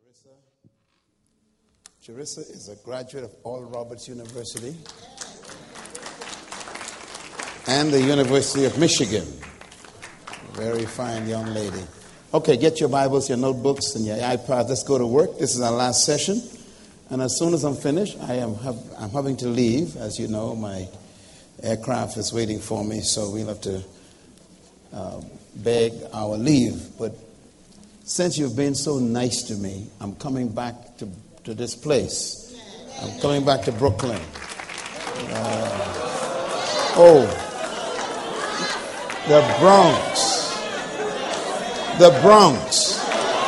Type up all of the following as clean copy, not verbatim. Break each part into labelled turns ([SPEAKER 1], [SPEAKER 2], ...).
[SPEAKER 1] Jerissa is a graduate of Oral Roberts University and the University of Michigan. Very fine young lady. Okay, get your Bibles, your notebooks, and your iPads. Let's go to work. This is our last session. And as soon as I'm finished, I'm having to leave. As you know, my aircraft is waiting for me, so we'll have to beg our leave. But since you've been so nice to me, I'm coming back to this place. I'm coming back to Brooklyn. The Bronx. The Bronx.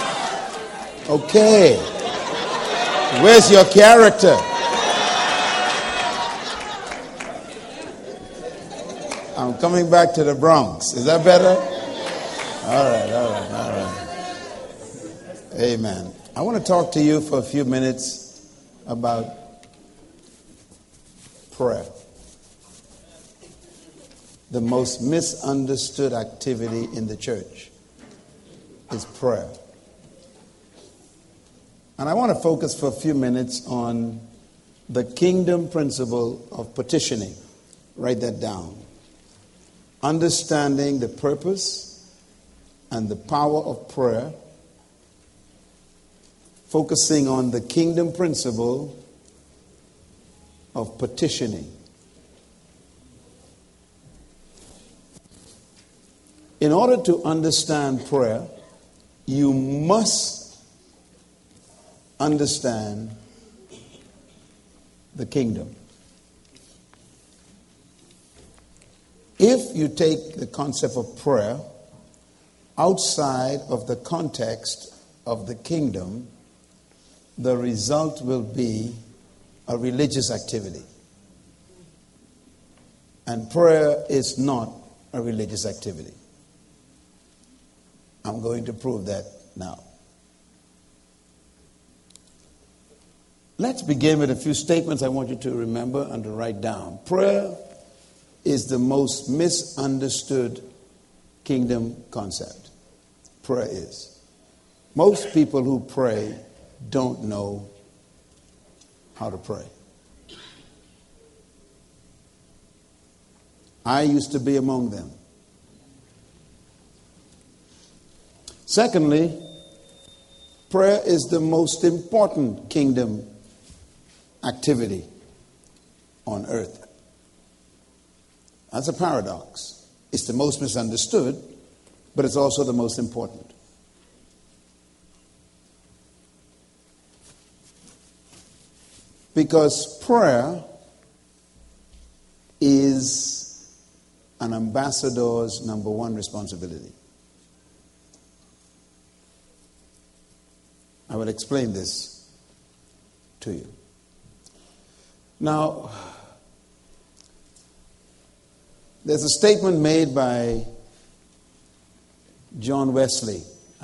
[SPEAKER 1] Okay. Where's your character? I'm coming back to the Bronx. Is that better? All right. Amen. I want to talk to you for a few minutes about prayer. The most misunderstood activity in the church is prayer. And I want to focus for a few minutes on the kingdom principle of petitioning. Write that down. Understanding the purpose and the power of prayer, focusing on the kingdom principle of petitioning. In order to understand prayer, you must understand the kingdom. If you take the concept of prayer outside of the context of the kingdom, the result will be a religious activity. And prayer is not a religious activity. I'm going to prove that now. Let's begin with a few statements I want you to remember and to write down. Prayer is the most misunderstood kingdom concept. Prayer is. Most people who pray don't know how to pray. I used to be among them. Secondly, prayer is the most important kingdom activity on earth. That's a paradox. It's the most misunderstood, but it's also the most important. Because prayer is an ambassador's number one responsibility. I will explain this to you. Now, there's a statement made by John Wesley